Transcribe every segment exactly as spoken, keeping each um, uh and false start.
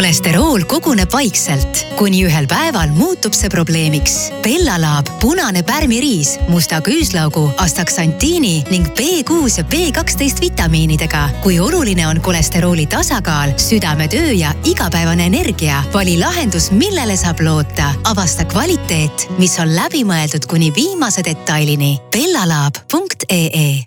Kolesterool koguneb vaikselt, kuni ühel päeval muutub see probleemiks. Bellalaab, punane pärmiriis, musta küüslaugu, astaksantiini ning B kuus ja B kaksteist vitamiinidega. Kui oluline on kolesterooli tasakaal, südametöö ja igapäevane energia, vali lahendus, millele saab loota. Avasta kvaliteet, mis on läbimõeldud kuni viimase detailini. bellalaab punkt ee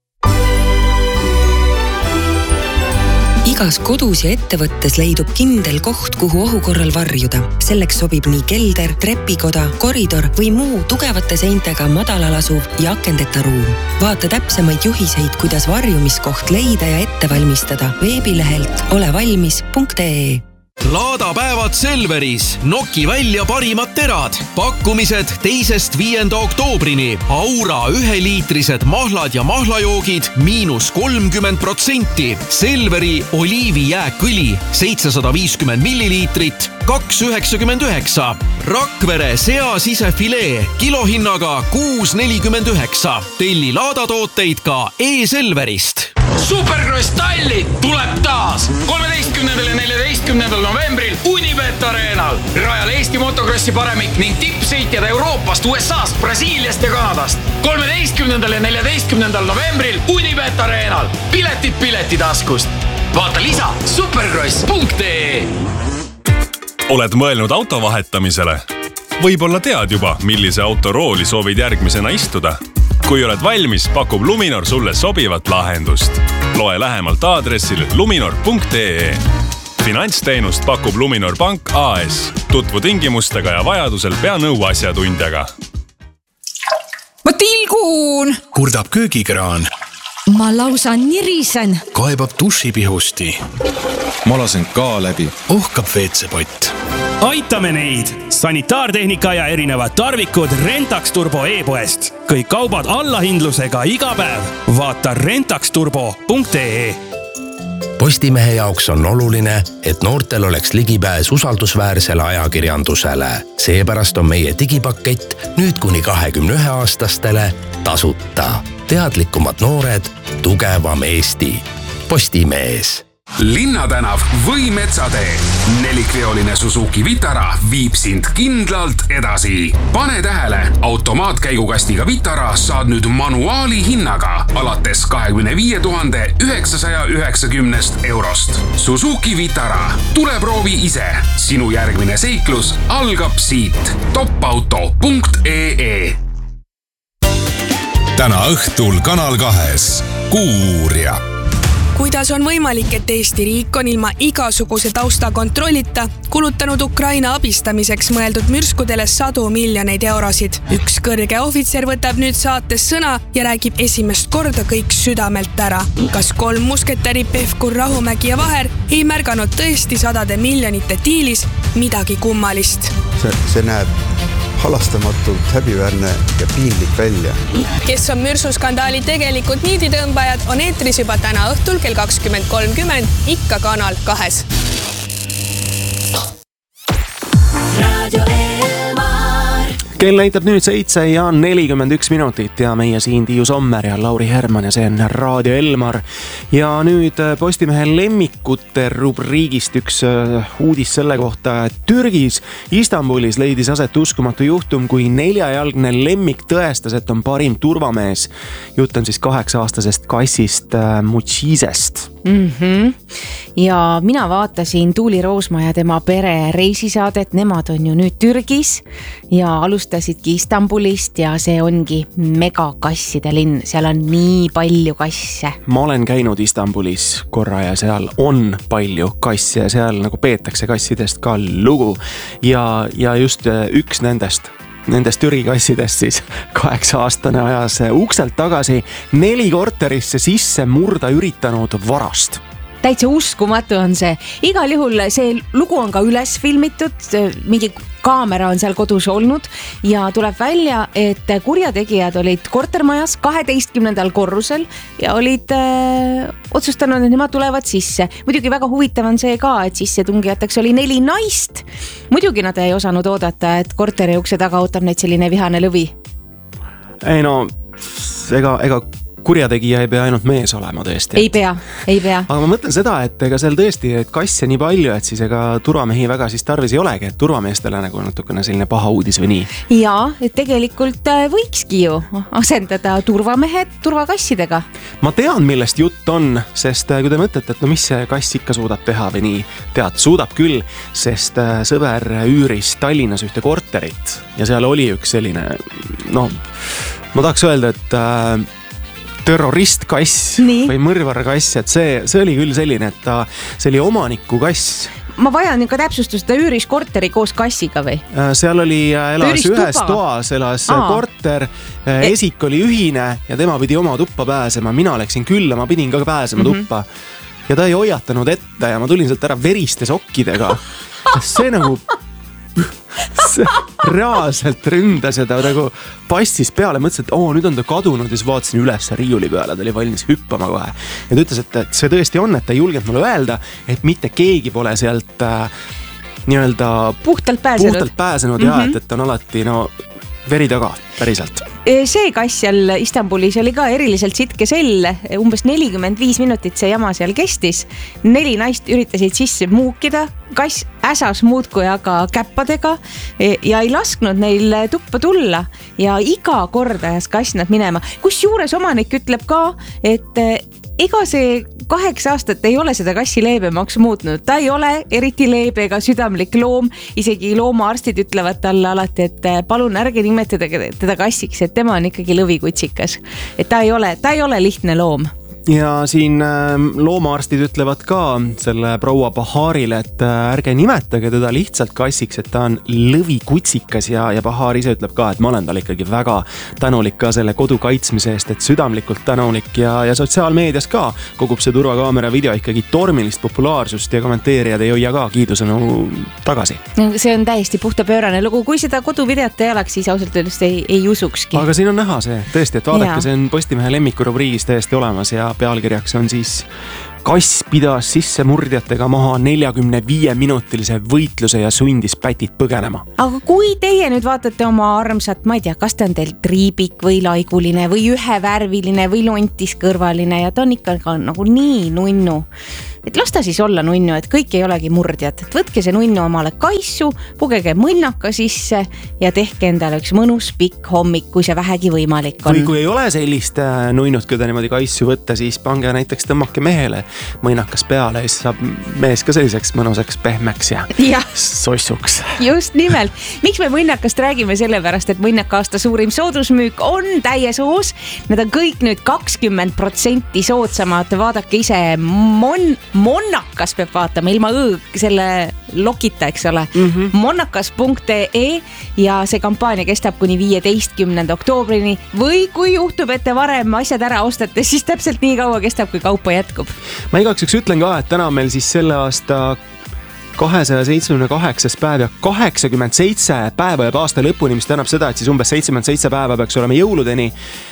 Igas kodus ja ettevõttes leidub kindel koht, kuhu ohu korral varjuda. Selleks sobib nii kelder, trepikoda, koridor või muu tugevate seintega madalal asuv ja akendeta ruum. Vaata täpsemaid juhiseid, kuidas varjumiskoht leida ja ette valmistada veebilehelt olevalmis punkt ee. Laadapäevad Selveris. Noki välja parimad terad. Pakkumised teisest viienda oktoobrini. Aura üheliitrised mahlad ja mahlajoogid miinus kolmkümmend protsenti. Selveri oliivijääkõli seitsesada viiskümmend milliliitrit, kaks üheksakümmend üheksa. Rakvere seasisefilee kilohinnaga kuus nelikümmend üheksa. Telli laadatooteid ka e-Selverist. Supercross Tallinn tuleb taas kolmeteistkümnendal ja neljateistkümnendal novembril Unibet Arenal. Rajal Eesti motokrossi paremik ning tippsõitjad Euroopast, U S A-st, Brasiiliast ja Kanadast. kolmeteistkümnendal ja neljateistkümnendal novembril Unibet Arenal. Piletid piletitaskust. Vaata lisa supercross punkt ee. Oled mõelnud auto vahetamisele? Võib-olla tead juba, millise auto rooli soovid järgmisena istuda. Kui oled valmis, pakub Luminor sulle sobivat lahendust. Loe lähemalt aadressil luminor punkt ee. Finantsteenust pakub Luminor Pank A S. Tutvu tingimustega ja vajadusel pea nõu asjatundjaga. Ma tilgun! Kurdab köögikraan. Ma lausa nirisen. Kaebab dušipihusti. Ma lasen ka läbi. Ohkab veetsepott. Aitame neid! Sanitaartehnika ja erinevad tarvikud Rentax Turbo e-poest. Kõik kaubad allahindlusega iga päev. Vaata rentax turbo punkt ee. Postimehe jaoks on oluline, et noortel oleks ligipääs usaldusväärsele ajakirjandusele. Seepärast on meie digipakett nüüd kuni kahekümne ühe aastastele tasuta. Teadlikumad noored, tugevam Eesti. Postimees. Linnatänav või Metsatee. Nelikveoline Suzuki Vitara viib sind kindlalt edasi. Pane tähele, automaatkäigukastiga Vitara saad nüüd manuaali hinnaga alates kahekümne viie tuhande üheksasaja üheksakümnest eurost. Suzuki Vitara. Tule proovi ise. Sinu järgmine seiklus algab siit. topauto punkt ee. Täna õhtul Kanal kahes Kuuuurija. Kuidas on võimalik, et Eesti riik on ilma igasuguse tausta kontrollita kulutanud Ukraina abistamiseks mõeldud mürskudele sadu miljoneid eurosid? Üks kõrge ohvitser võtab nüüd saates sõna ja räägib esimest korda kõik südamelt ära. Kas kolm musketäri Pevkur, Rahumägi ja Vaher ei märganud tõesti sadade miljonite diilis midagi kummalist? See, see näeb halastamatult häbiväärne ja piinlik välja. Kes on mürsuskandaali tegelikult niiditõmbajad, on eetris juba täna õhtul kell kakskümmend kolmkümmend ikka Kanal kahes. Kell näitab nüüd seitse ja nelikümmend üks minutit ja meie siin Tiiu Sommer ja Lauri Herman ja see on Raadio Elmar. Ja nüüd Postimehe lemmikute rubriigist üks uudis selle kohta, et Türgis Istanbulis leidis aset uskumatu juhtum, kui neljajalgne lemmik tõestas, et on parim turvamees. Jutt on siis kaheksa-aastasest kassist Muchisest. Mm-hmm. Ja mina vaatasin Tuuli Roosma ja tema pere reisisaadet, nemad on ju nüüd Türgis ja alustasidki Istanbulist ja see ongi megakasside linn, seal on nii palju kasse. Ma olen käinud Istanbulis korra ja seal on palju kasse ja seal nagu peetakse kassidest ka lugu ja, ja just üks nendest Nendest Türgi kassidest siis kaheksa aastane ajas ukselt tagasi neli korterisse sisse murda üritanud varast. Täitsa uskumatu on see. Igal juhul see lugu on ka üles filmitud, mingi kaamera on seal kodus olnud ja tuleb välja, et kurjategijad olid kortermajas kaheteistkümnendal korrusel ja olid äh, otsustanud, et nemad tulevad sisse. Muidugi väga huvitav on see ka, et sisse tungijateks oli neli naist. Muidugi nad ei osanud oodata, et korteri ukse taga ootab neid selline vihane lõvi. Ei no, ega, ega kurjategija ei pea ainult mees olema tõesti. Ei pea, ei pea. Aga ma mõtlen seda, et ega seal tõesti et kasse nii palju, et siis ega turvamehi väga siis tarvis ei olegi, et turvameestele nagu natukene selline paha uudis või nii. Ja, et tegelikult võikski ju asendada turvamehed turvakassidega. Ma tean, millest jutt on, sest kui te mõtlete, et no mis see kass ikka suudab teha või nii, tead, suudab küll, sest sõber üüris Tallinnas ühte korterit ja seal oli üks selline, no ma tahaks öelda, et äh, terroristkass Nii. või mõrvarkass, et see, see oli küll selline, et ta, see oli omaniku kass. Ma vajan ikka täpsustust, ta üüris korteri koos kassiga või? Seal oli, elas Üüris ühes tuba. toas, elas Aa. korter, esik oli ühine ja tema pidi oma tuppa pääsema. Mina läksin külla, ma pidin ka pääsema mm-hmm. tuppa. Ja ta ei hoiatanud ette ja ma tulin sealt ära veriste sokkidega. See nagu... see reaalselt ründas ja ta nagu passis peale, mõtlesin, et oo, nüüd on ta kadunud ja siis vaatasin üles riiuli peale, ta oli valmis hüppama kohe. Ja ta ütles, et, et see tõesti on, et ta ei julgenud mulle öelda, et mitte keegi pole sealt äh, nii-öelda puhtalt pääsenud, puhtalt pääsenud mm-hmm. ja et, et on alati no, veri taga, päriselt. See kass seal Istanbulis oli ka eriliselt sitke sell, umbes nelikümmend viis minutit see jama seal kestis. Neli naist üritasid sisse muukida, kass äsas muudku aga käppadega ja ei lasknud neil tuppa tulla ja iga kord ajas kass nad minema. Kus juures omanik ütleb ka, et ega see kaheksa aastat ei ole seda kassi leebemaks muutnud. Ta ei ole eriti leebe ega südamlik loom. Isegi loomaarstid ütlevad talle alati, et palun ärge nimetada teda kassiks, et tema on ikkagi lõvikutsikas. Et ta ei ole, ta ei ole lihtne loom. Ja siin loomaarstid ütlevad ka selle proua Baharile, et ärge nimetage teda lihtsalt kassiks, et ta on lõvikutsikas ja, ja Bahar ise ütleb ka, et ma olen tal ikkagi väga tänulik ka selle kodu kaitsmise eest, et südamlikult tänulik ja, ja sotsiaalmeedias ka kogub see turvakaamera video ikkagi tormilist populaarsust ja kommenteerijad ei hoia ka kiidusõnu tagasi. See on täiesti puhta pöörane lugu, kui seda koduvideot ei oleks, siis ausalt öeldes ei, ei usukski. Aga siin on näha see tõesti, et vaadake, ja. See on Postimehe lemmikurubriigis täiesti olemas ja pealkirjaks on siis kass pidas sissemurdjatega maha neljakümne viie minutilise võitluse ja sundis pätid põgenema. Aga kui teie nüüd vaatate oma armsat, ma ei tea, kas ta on teil triibik või laiguline või ühevärviline või lontiskõrvaline ja ta on ikka ka nagu nii nunnu. Et las ta siis olla nunnu, et kõik ei olegi murdjad. Et võtke see nunnu omale kaissu, pugege mõnnaka sisse ja tehke endale üks mõnus pikk hommik, kui see vähegi võimalik on. Või kui ei ole sellist nunnut, kui ta niimoodi kaissu võtta, siis pange näiteks tõmmake mehele mõnnakas peale ja siis saab mees ka selliseks mõnusaks pehmeks ja, ja. sossuks. Just nimelt. Miks me mõnnakast räägime? Sellepärast, et mõnnaka aasta suurim soodusmüük on täies hoos. Need on kõik nüüd kakskümmend protsenti soodsamad. Vaadake ise, mon, monnakas peab vaatama ilma õõg selle lokita, eks ole. Mm-hmm. monnakas punkt ee ja see kampaania kestab kuni viieteistkümnenda oktoobrini või kui juhtub, et te varem asjad ära ostate, siis täpselt nii kaua kestab, kui kaupa jätkub. Ma igaks üks ütlen ka, et täna on meil siis selle aasta kahesaja seitsmekümne kaheksas päev ja kaheksakümmend seitse päeva jääb aasta lõpuni, mis tähendab seda, et siis umbes seitsekümmend seitse päeva peaks olema jõuludeni.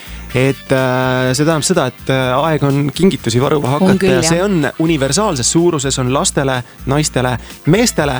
Et äh, see tähendab seda, et äh, aeg on kingitusi varuma hakata küll, ja see on universaalses suuruses, on lastele, naistele, meestele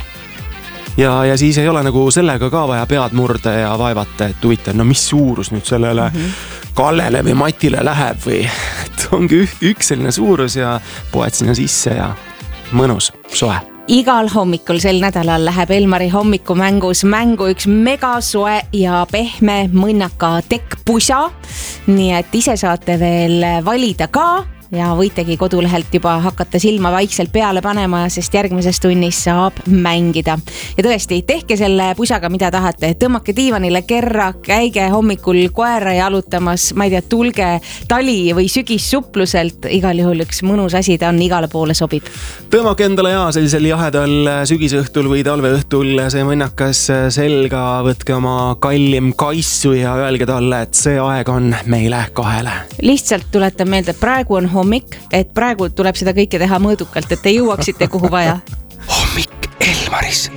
ja, ja siis ei ole nagu sellega ka vaja pead murde ja vaevata, et huvitav, no mis suurus nüüd sellele mm-hmm. Kallele või Matile läheb või et ongi üks selline suurus ja poed sinna sisse ja mõnus, soe. Igal hommikul sel nädalal läheb Elmari hommikumängus mängu üks megasoe ja pehme mõnnaka tekkpusa. Nii et ise saate veel valida ka ja võitegi kodulehelt juba hakata silma vaikselt peale panema, sest järgmises tunnis saab mängida. Ja tõesti, tehke selle pusaga mida tahate, tõmmake diivanile kerra, käige hommikul koera jalutamas, ma ei tea, tulge tali või sügissupluselt, igal juhul üks mõnus asi, ta on igale poole sobib. Tõmmake endale ja sellisel jahedal sügisõhtul või talveõhtul see mõnnakas selga, võtke oma kallim kaissu ja öelge talle, et see aeg on meile kahele. Lihtsalt tuletan meelde, et praegu on hommik, et praegu tuleb seda kõike teha mõõdukalt, et te jõuaksite kuhu vaja. Hommik Elmaris.